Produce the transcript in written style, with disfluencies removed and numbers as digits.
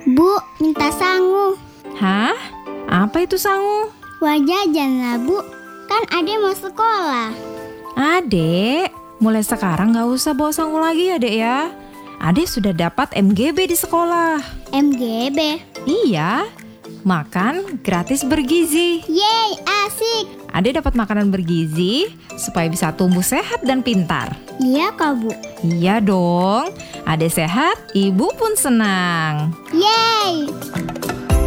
Bu, minta sangu. Hah? Apa itu sangu? Wajajan lah, Bu. Kan Ade mau sekolah. Adek, mulai sekarang gak usah bawa sangu lagi ya, Dek ya. Adek sudah dapat MGB di sekolah. MGB. Iya, makan gratis bergizi. Yeay, asik. Adek dapat makanan bergizi supaya bisa tumbuh sehat dan pintar. Iya kak, Bu. Iya dong, Adek sehat, ibu pun senang. Yeay.